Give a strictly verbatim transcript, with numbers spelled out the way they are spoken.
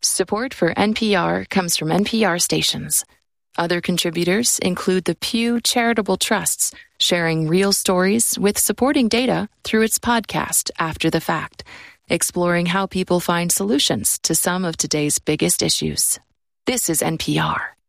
Support for N P R comes from N P R stations. Other contributors include the Pew Charitable Trusts, sharing real stories with supporting data through its podcast, After the Fact, exploring how people find solutions to some of today's biggest issues. This is N P R.